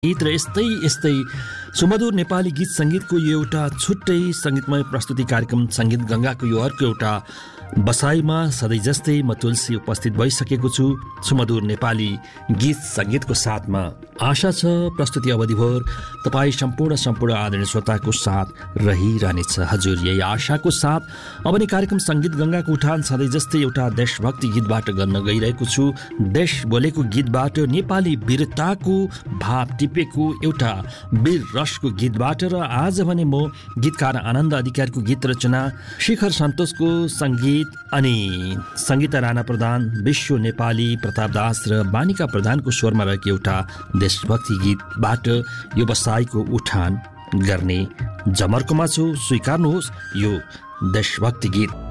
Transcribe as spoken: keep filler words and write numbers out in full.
गीत र यस्तै यस्तै सुमधुर नेपाली गीत सङ्गीतको यो एउटा छुट्टै सङ्गीतमय प्रस्तुति कार्यक्रम सङ्गीत गङ्गाको यो अर्को एउटा बसाइमा सधैँ जस्तै म तुलसी उपस्थित भइसकेको छु सुमधुर नेपाली गीत सङ्गीतको साथमा। आशा छ प्रस्तुति अवधिभर तपाईँ सम्पूर्ण सम्पूर्ण आदरणीय श्रोताको साथ रहिरहनेछ। हजुर यही आशाको साथ अब नै कार्यक्रम सङ्गीत गङ्गाको उठान सधैँ जस्तै एउटा देशभक्ति गीतबाट गर्न गइरहेको छु। देश बोलेको गीतबाट नेपाली वीरताको भाव टिपेको एउटा वीर रसको गीतबाट र आज भने म गीतकार आनन्द अधिकारीको गीत रचना, शिखर सन्तोषको सङ्गीत अनि सङ्गीता राणा प्रधान, विश्व नेपाली, प्रताप दास र बानिका प्रधानको स्वरमा रहेको एउटा देशभक्ति गीतबाट यो बसाइको उठान गर्ने जमर्कोमा छु। स्वीकार्नुहोस् यो देशभक्ति गीत।